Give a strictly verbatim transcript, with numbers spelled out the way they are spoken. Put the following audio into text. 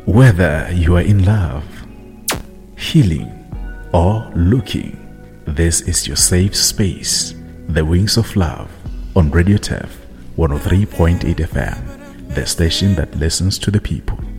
Whether you are in love, healing, or looking, this is your safe space. The Wings of Love on Radio T E F one oh three point eight F M, the station that listens to the people.